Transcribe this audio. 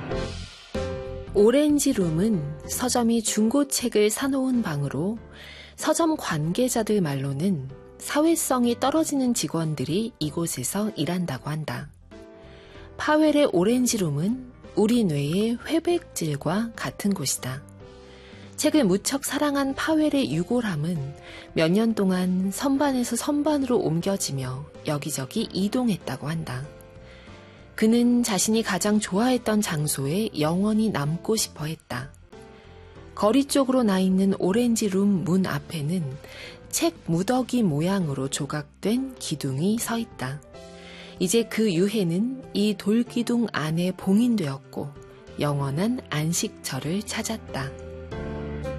오렌지룸은 서점이 중고책을 사놓은 방으로 서점 관계자들 말로는 사회성이 떨어지는 직원들이 이곳에서 일한다고 한다. 파웰의 오렌지룸은 우리 뇌의 회백질과 같은 곳이다. 책을 무척 사랑한 파웰의 유골함은 몇 년 동안 선반에서 선반으로 옮겨지며 여기저기 이동했다고 한다. 그는 자신이 가장 좋아했던 장소에 영원히 남고 싶어 했다. 거리 쪽으로 나 있는 오렌지룸 문 앞에는 책 무더기 모양으로 조각된 기둥이 서 있다. 이제 그 유해는 이 돌기둥 안에 봉인되었고 영원한 안식처를 찾았다.